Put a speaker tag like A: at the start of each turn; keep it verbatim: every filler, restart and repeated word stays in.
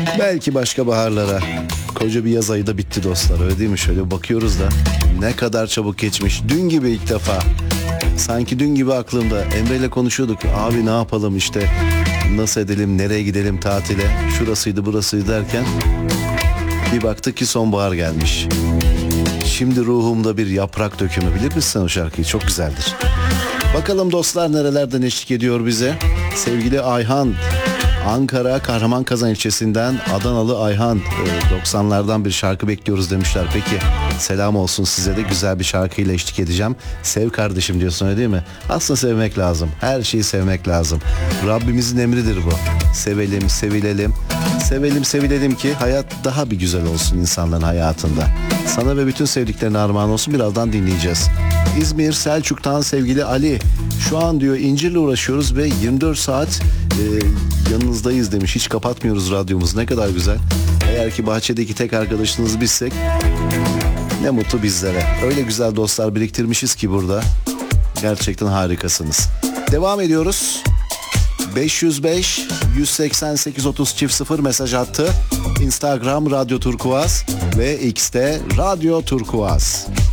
A: Belki başka baharlara. Koca bir yaz ayı da bitti dostlar, öyle değil mi? Şöyle bakıyoruz da ne kadar çabuk geçmiş. Dün gibi ilk defa. Sanki dün gibi aklımda. Emre ile konuşuyorduk. Abi ne yapalım işte. Nasıl edelim, nereye gidelim tatile. Şurasıydı burasıydı derken bir baktık ki sonbahar gelmiş. Şimdi ruhumda bir yaprak dökümü, bilir misin o şarkıyı? Çok güzeldir. Bakalım dostlar nerelerden eşlik ediyor bize. Sevgili Ayhan, Ankara Kahramanmaraş ilçesinden Adanalı Ayhan, doksanlardan bir şarkı bekliyoruz demişler. Peki selam olsun size de, güzel bir şarkıyla eşlik edeceğim. Sev kardeşim diyorsun, öyle değil mi? Aslında sevmek lazım. Her şeyi sevmek lazım. Rabbimizin emridir bu. Sevelim, sevilelim. Sevelim, sevilelim ki hayat daha bir güzel olsun insanların hayatında. Sana ve bütün sevdiklerine armağan olsun. Birazdan dinleyeceğiz. İzmir Selçuk'tan sevgili Ali. Şu an diyor İncir'le uğraşıyoruz ve yirmi dört saat e, yanınızdayız demiş. Hiç kapatmıyoruz radyomuzu. Ne kadar güzel. Eğer ki bahçedeki tek arkadaşınızı bizsek ne mutlu bizlere. Öyle güzel dostlar biriktirmişiz ki burada. Gerçekten harikasınız. Devam ediyoruz. beş yüz beş yüz seksen sekiz otuz çift sıfır mesaj attı. Instagram Radyo Turkuaz ve X'te Radyo Turkuaz.